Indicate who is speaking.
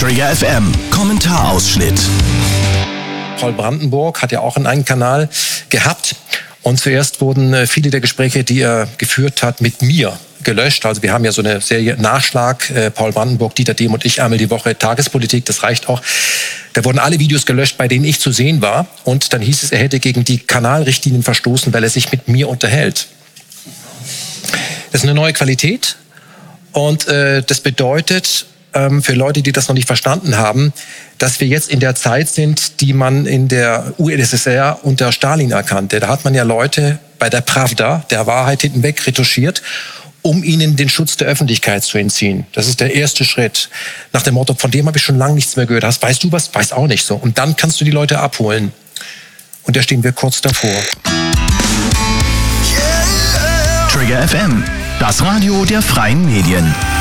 Speaker 1: Trigger FM, Kommentarausschnitt.
Speaker 2: Paul Brandenburg hat ja auch einen eigenen Kanal gehabt. Und zuerst wurden viele der Gespräche, die er geführt hat, mit mir gelöscht. Also wir haben ja so eine Serie Nachschlag, Paul Brandenburg, Dieter Dehm und ich, einmal die Woche Tagespolitik, das reicht auch. Da wurden alle Videos gelöscht, bei denen ich zu sehen war. Und dann hieß es, er hätte gegen die Kanalrichtlinien verstoßen, weil er sich mit mir unterhält. Das ist eine neue Qualität. Und das bedeutet für Leute, die das noch nicht verstanden haben, dass wir jetzt in der Zeit sind, die man in der UdSSR unter Stalin erkannte. Da hat man ja Leute bei der Pravda, der Wahrheit hintenweg, retuschiert, um ihnen den Schutz der Öffentlichkeit zu entziehen. Das ist der erste Schritt. Nach dem Motto, von dem habe ich schon lange nichts mehr gehört. Weißt du was? Weiß auch nicht so. Und dann kannst du die Leute abholen. Und da stehen wir kurz davor.
Speaker 1: Trigger FM, das Radio der freien Medien.